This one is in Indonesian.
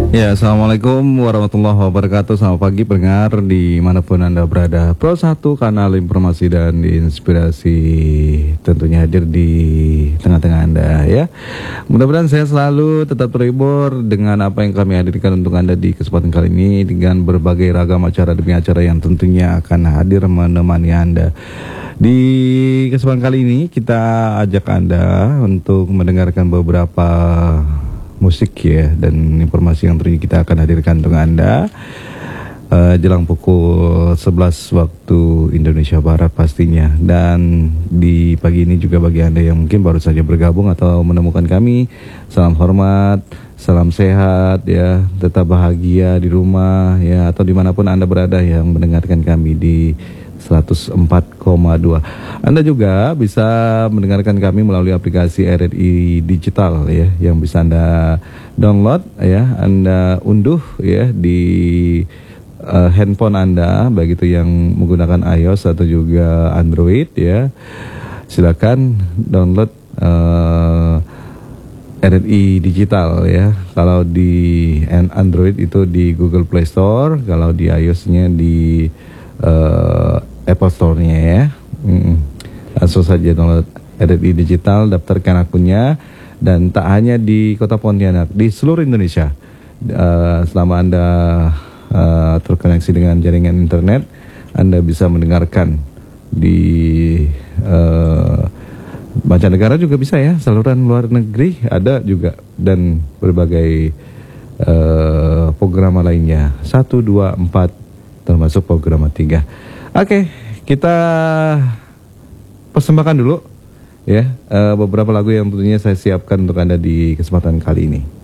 Ya, Assalamualaikum warahmatullahi wabarakatuh. Selamat pagi pendengar dimanapun Anda berada. Pro 1 kanal informasi dan inspirasi tentunya hadir di tengah-tengah Anda ya. Mudah-mudahan saya selalu tetap terhibur dengan apa yang kami hadirkan untuk Anda di kesempatan kali ini, dengan berbagai ragam acara demi acara yang tentunya akan hadir menemani Anda. Di kesempatan kali ini kita ajak Anda untuk mendengarkan beberapa musik ya, dan informasi yang tentunya kita akan hadirkan untuk Anda jelang pukul 11 waktu Indonesia Barat pastinya. Dan di pagi ini juga bagi Anda yang mungkin baru saja bergabung atau menemukan kami, salam hormat, salam sehat ya, tetap bahagia di rumah ya, atau dimanapun Anda berada yang mendengarkan kami di 104,2. Anda juga bisa mendengarkan kami melalui aplikasi RRI Digital ya, yang bisa Anda download ya, Anda unduh ya di handphone Anda, baik itu yang menggunakan iOS atau juga Android ya. Silakan download RRI Digital ya. Kalau di Android itu di Google Play Store, kalau di iOS-nya di Apple Store-nya ya. Langsung saja download RRI Digital, daftarkan akunnya, dan tak hanya di Kota Pontianak, di seluruh Indonesia. Selama Anda terkoneksi dengan jaringan internet, Anda bisa mendengarkan di mancanegara juga bisa ya, saluran luar negeri ada juga, dan berbagai program lainnya 1, 2, 4 termasuk program 3. Oke, kita persembahkan dulu ya beberapa lagu yang tentunya saya siapkan untuk Anda di kesempatan kali ini.